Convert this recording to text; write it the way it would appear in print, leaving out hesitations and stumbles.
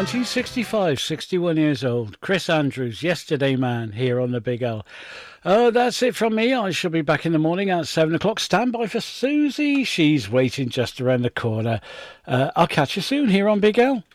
1965, 61 years old. Chris Andrews, Yesterday Man, here on the Big L. That's it from me. I shall be back in the morning at 7 o'clock. Stand by for Susie. She's waiting just around the corner. I'll catch you soon here on Big L.